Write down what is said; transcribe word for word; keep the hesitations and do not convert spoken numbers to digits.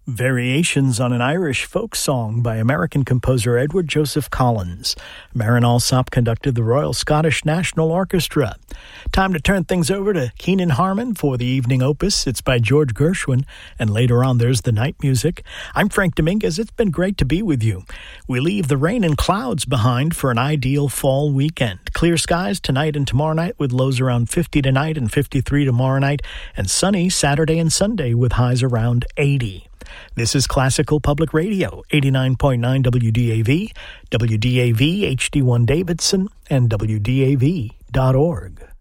Variations on an Irish folk song by American composer Edward Joseph Collins. Marin Alsop conducted the Royal Scottish National Orchestra. Time to turn things over to Keenan Harmon for the evening opus. It's by George Gershwin, and later on there's the night music. I'm Frank Dominguez. It's been great to be with you. We leave the rain and clouds behind for an ideal fall weekend. Clear skies tonight and tomorrow night with lows around fifty tonight and fifty-three tomorrow night, and sunny Saturday and Sunday with highs around eighty. This is Classical Public Radio, eighty-nine point nine W D A V, W D A V H D one Davidson, and W D A V dot org.